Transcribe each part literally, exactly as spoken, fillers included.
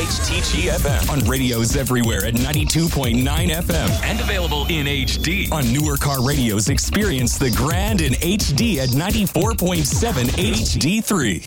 H T G F M. On radios everywhere at ninety-two point nine F M. And available in H D. On newer car radios, experience the grand in H D at ninety-four point seven H D three.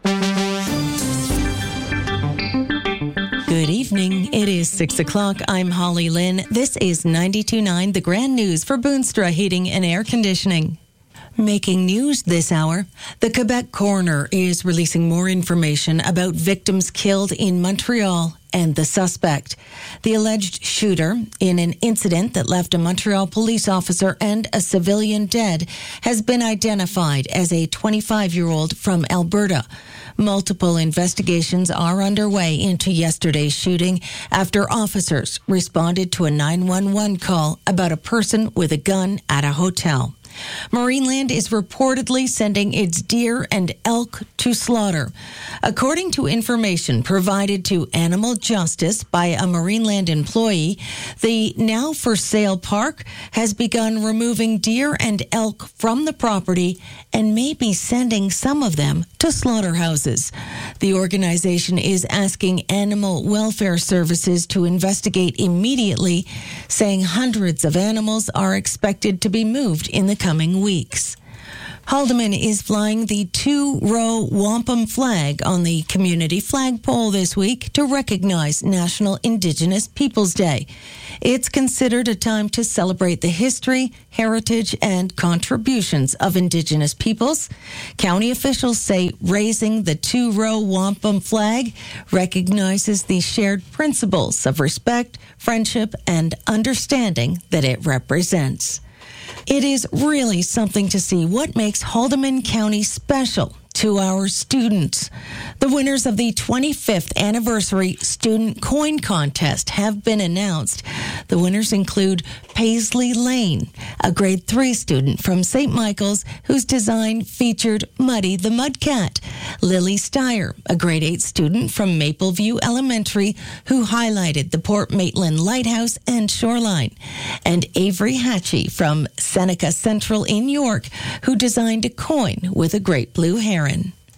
Good evening. It is six o'clock. I'm Holly Lynn. This is ninety-two point nine, the Grand News for Boonstra Heating and Air Conditioning. Making news this hour, the Quebec coroner is releasing more information about victims killed in Montreal and the suspect. The alleged shooter in an incident that left a Montreal police officer and a civilian dead has been identified as a twenty-five-year-old from Alberta. Multiple investigations are underway into yesterday's shooting after officers responded to a nine one one call about a person with a gun at a hotel. Marineland is reportedly sending its deer and elk to slaughter. According to information provided to Animal Justice by a Marineland employee, the now for sale park has begun removing deer and elk from the property and may be sending some of them to slaughterhouses. The organization is asking Animal Welfare Services to investigate immediately, saying hundreds of animals are expected to be moved in the coming weeks. Haldimand is flying the two-row wampum flag on the community flagpole this week to recognize National Indigenous Peoples Day. It's considered a time to celebrate the history, heritage, and contributions of Indigenous peoples. County officials say raising the two-row wampum flag recognizes the shared principles of respect, friendship, and understanding that it represents. It is really something to see what makes Haldimand County special to our students. The winners of the twenty-fifth anniversary student coin contest have been announced. The winners include Paisley Lane, a grade three student from Saint Michael's whose design featured Muddy the Mudcat. Lily Steyer, a grade eight student from Mapleview Elementary who highlighted the Port Maitland Lighthouse and shoreline. And Avery Hatchie from Seneca Central in York who designed a coin with a great blue heron.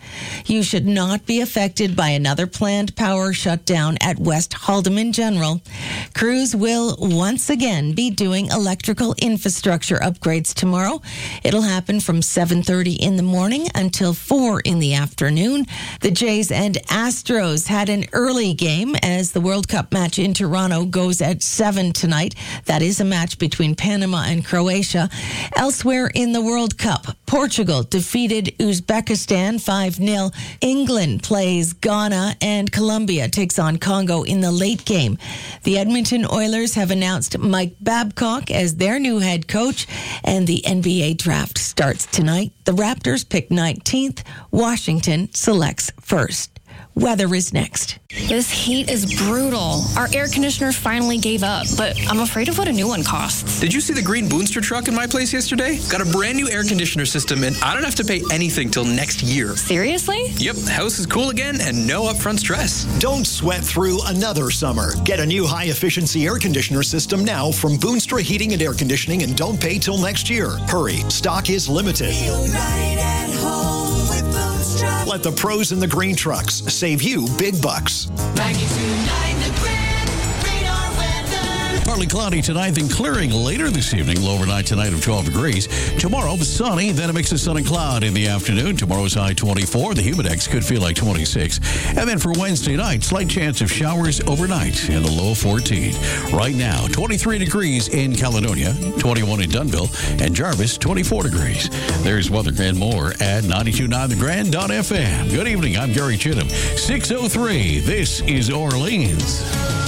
You should not be affected by another planned power shutdown at West Haldimand General. Crews will once again be doing electrical infrastructure upgrades tomorrow. It'll happen from seven thirty in the morning until four in the afternoon. The Jays and Astros had an early game as the World Cup match in Toronto goes at seven tonight. That is a match between Panama and Croatia. Elsewhere in the World Cup, Portugal defeated Uzbekistan five nil. England plays Ghana and Colombia takes on Congo in the late game. The Edmonton Oilers have announced Mike Babcock as their new head coach, and the N B A draft starts tonight. The Raptors pick nineteenth. Washington selects first. Weather is next. This heat is brutal. Our air conditioner finally gave up, but I'm afraid of what a new one costs. Did you see the green Boonstra truck in my place yesterday? Got a brand new air conditioner system, and I don't have to pay anything till next year. Seriously? Yep, house is cool again and no upfront stress. Don't sweat through another summer. Get a new high-efficiency air conditioner system now from Boonstra Heating and Air Conditioning and don't pay till next year. Hurry, stock is limited. Feel right at home with Boonstra. Let the pros in the green trucks save you big bucks. ninety-two point nine The Grand Radar Weather. Partly cloudy tonight, then clearing later this evening. Low overnight tonight of twelve degrees. Tomorrow, sunny, then a mix of sun and cloud in the afternoon. Tomorrow's high twenty-four. The humidex could feel like twenty-six. And then for Wednesday night, slight chance of showers overnight in the low fourteen. Right now, twenty-three degrees in Caledonia, twenty-one in Dunnville, and Jarvis, twenty-four degrees. There's weather and more at ninety-two point nine the grand dot f m. Good evening. I'm Gary Chittum. six oh three. This is Orleans.